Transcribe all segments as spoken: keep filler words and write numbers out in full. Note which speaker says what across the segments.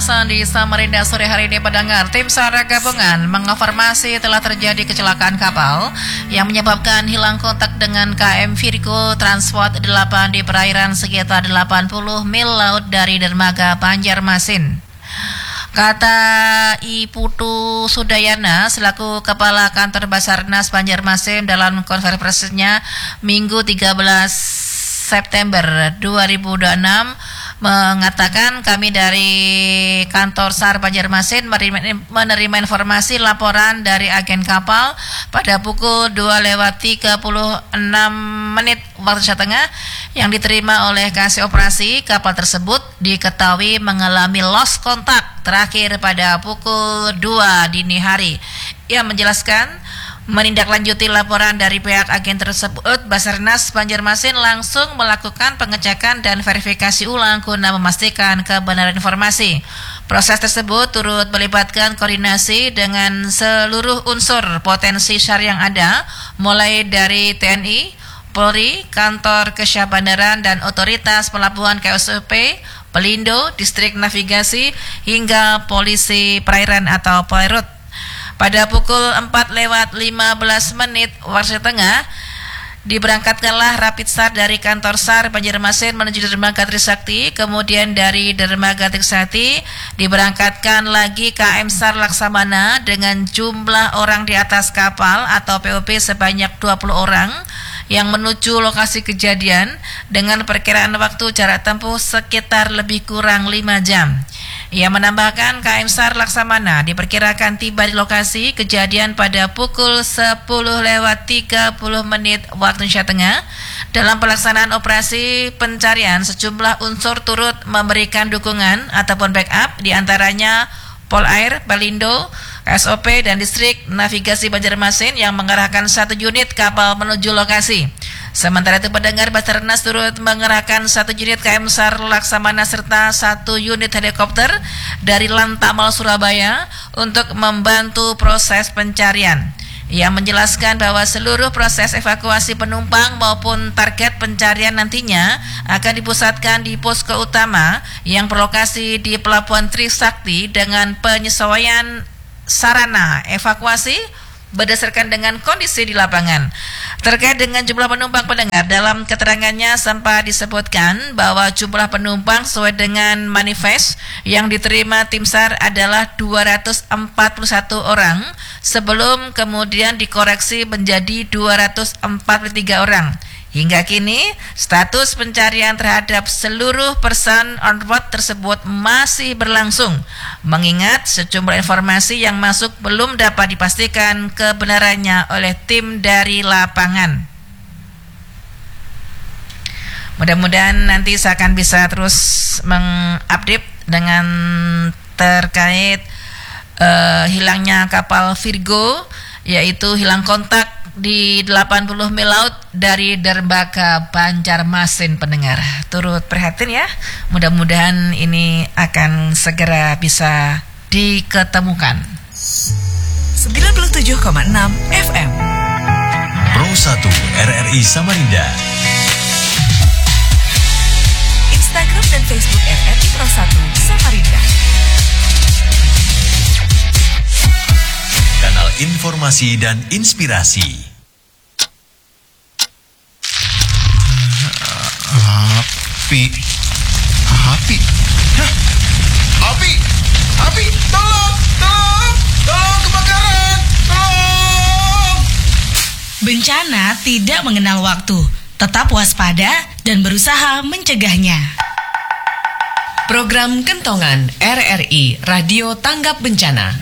Speaker 1: Kecemasan di Samarinda sore hari ini pendengar. Tim SAR gabungan mengonfirmasi telah terjadi kecelakaan kapal yang menyebabkan hilang kontak dengan K M Virgo Transport delapan di perairan sekitar delapan puluh mil laut dari dermaga Banjarmasin. Kata I Putu Sudayana selaku Kepala Kantor Basarnas Banjarmasin dalam konferensi persnya Minggu tiga belas September dua ribu dua puluh enam mengatakan, kami dari kantor SAR Banjarmasin menerima informasi laporan dari agen kapal pada pukul dua lewat tiga puluh enam menit waktu Indonesia Tengah yang diterima oleh kasih operasi. Kapal tersebut diketahui mengalami lost kontak terakhir pada pukul dua dini hari. Ia menjelaskan, menindaklanjuti laporan dari pihak agen tersebut, Basarnas Banjarmasin langsung melakukan pengecekan dan verifikasi ulang guna memastikan kebenaran informasi. Proses tersebut turut melibatkan koordinasi dengan seluruh unsur potensi SAR yang ada, mulai dari T N I, Polri, Kantor Kesyahbandaran dan Otoritas Pelabuhan K S O P, Pelindo, Distrik Navigasi, hingga Polisi Perairan atau Pelairut. Pada pukul empat lewat lima belas menit waktu Tengah, diberangkatkanlah Rapid SAR dari kantor SAR Banjarmasin menuju dermaga Trisakti. Kemudian dari dermaga Trisakti diberangkatkan lagi K M SAR Laksamana dengan jumlah orang di atas kapal atau P O P sebanyak dua puluh orang yang menuju lokasi kejadian dengan perkiraan waktu jarak tempuh sekitar lebih kurang lima jam. Ia menambahkan, K M SAR Laksamana diperkirakan tiba di lokasi kejadian pada pukul sepuluh lewat tiga puluh menit waktu Indonesia Tengah. Dalam pelaksanaan operasi pencarian, sejumlah unsur turut memberikan dukungan ataupun backup, diantaranya Polair, Pelindo, K S O P dan Distrik Navigasi Banjarmasin yang mengerahkan satu unit kapal menuju lokasi. Sementara itu pendengar, Basarnas turut mengerahkan satu unit K M SAR Laksamana serta satu unit helikopter dari Lantamal Surabaya untuk membantu proses pencarian. Ia menjelaskan bahwa seluruh proses evakuasi penumpang maupun target pencarian nantinya akan dipusatkan di posko utama yang berlokasi di Pelabuhan Trisakti dengan penyesuaian sarana evakuasi berdasarkan dengan kondisi di lapangan. Terkait dengan jumlah penumpang pendengar, dalam keterangannya sempat disebutkan bahwa jumlah penumpang sesuai dengan manifest yang diterima tim SAR adalah dua ratus empat puluh satu orang sebelum kemudian dikoreksi menjadi dua ratus empat puluh tiga orang. Hingga kini, status pencarian terhadap seluruh person on board tersebut masih berlangsung, mengingat sejumlah informasi yang masuk belum dapat dipastikan kebenarannya oleh tim dari lapangan. Mudah-mudahan nanti saya akan bisa terus mengupdate dengan terkait uh, hilangnya kapal Virgo, yaitu hilang kontak di delapan puluh mil laut dari dermaga Banjarmasin. Pendengar, turut prihatin ya. Mudah-mudahan ini akan segera bisa diketemukan.
Speaker 2: sembilan puluh tujuh koma enam F M
Speaker 3: Pro satu R R I Samarinda.
Speaker 2: Instagram dan Facebook R R I Pro satu Samarinda.
Speaker 3: Kanal informasi dan inspirasi.
Speaker 4: Api, api, Hah? api, api, tolong, tolong, tolong kebakaran, tolong.
Speaker 5: Bencana tidak mengenal waktu, tetap waspada dan berusaha mencegahnya.
Speaker 2: Program Kentongan R R I Radio Tanggap Bencana.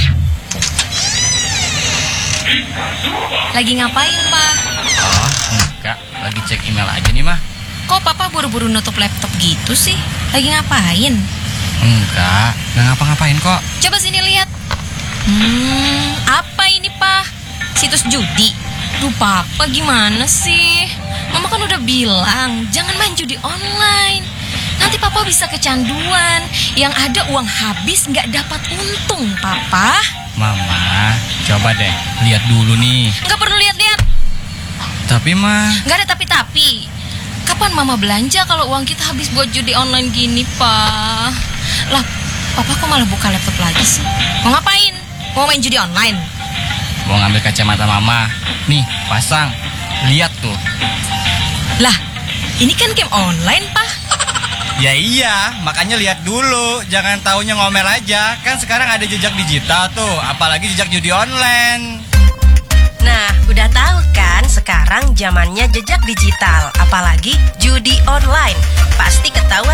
Speaker 6: Lagi ngapain, Pak?
Speaker 7: Oh, enggak. Lagi cek email aja nih, Mah.
Speaker 6: Kok Papa buru-buru nutup laptop gitu sih? Lagi ngapain?
Speaker 7: Enggak, enggak ngapa-ngapain kok.
Speaker 6: Coba sini lihat. Hmm, apa ini, Pak? Situs judi? Duh, Papa gimana sih? Mama kan udah bilang, jangan main judi online. Nanti Papa bisa kecanduan. Yang ada uang habis nggak dapat untung, Papa.
Speaker 7: Mama, coba deh, lihat dulu nih.
Speaker 6: Nggak perlu lihat-lihat.
Speaker 7: Tapi, Mah,
Speaker 6: nggak ada tapi-tapi. Kapan Mama belanja kalau uang kita habis buat judi online gini, Pak? Lah, Papa kok malah buka laptop lagi sih? Mau ngapain? Mau main judi online?
Speaker 7: Mau ngambil kacamata mama. Nih, pasang. Lihat tuh.
Speaker 6: Lah, ini kan game online, Pak.
Speaker 7: Ya iya, makanya lihat dulu. Jangan taunya ngomel aja. Kan sekarang ada jejak digital tuh, apalagi jejak judi online.
Speaker 2: Nah, udah tahu kan sekarang zamannya jejak digital, apalagi judi online. Pasti ketahuan